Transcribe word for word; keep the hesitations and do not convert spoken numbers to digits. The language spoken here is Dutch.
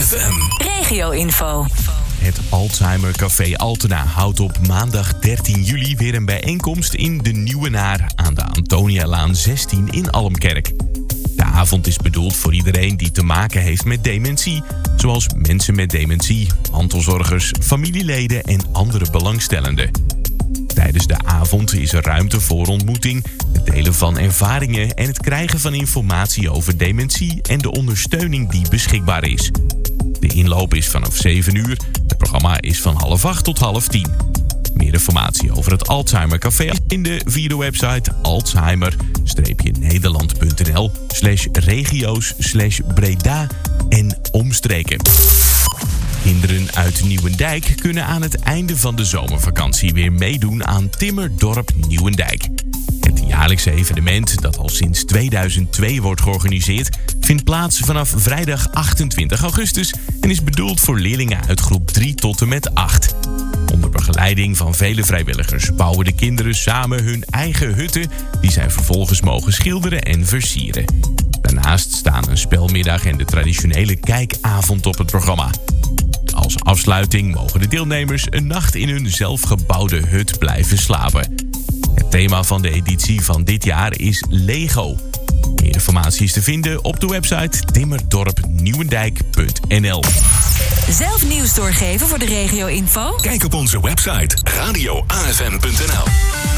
F M. Regio-info. Het Alzheimer Café Altena houdt op maandag dertien juli weer een bijeenkomst in de Nieuwe Naar aan de Antonialaan zestien in Almkerk. De avond is bedoeld voor iedereen die te maken heeft met dementie, zoals mensen met dementie, mantelzorgers, familieleden en andere belangstellenden. Tijdens de avond is er ruimte voor ontmoeting, het delen van ervaringen en het krijgen van informatie over dementie en de ondersteuning die beschikbaar is. De inloop is vanaf zeven uur, het programma is van half acht tot half tien. Meer informatie over het Alzheimer Café in de via de website alzheimer-nederland.nl slash regio's slash Breda en omstreken. Kinderen uit Nieuwendijk kunnen aan het einde van de zomervakantie weer meedoen aan Timmerdorp Nieuwendijk. Het jaarlijkse evenement, dat al sinds tweeduizend twee wordt georganiseerd, vindt plaats vanaf vrijdag achtentwintig augustus en is bedoeld voor leerlingen uit groep drie tot en met acht. Onder begeleiding van vele vrijwilligers bouwen de kinderen samen hun eigen hutten, die zij vervolgens mogen schilderen en versieren. Daarnaast staan een spelmiddag en de traditionele kijkavond op het programma. Als afsluiting mogen de deelnemers een nacht in hun zelfgebouwde hut blijven slapen. Het thema van de editie van dit jaar is Lego. Meer informatie is te vinden op de website timmerdorp nieuwendijk punt n l. Zelf nieuws doorgeven voor de regio-info? Kijk op onze website radio a f m punt n l.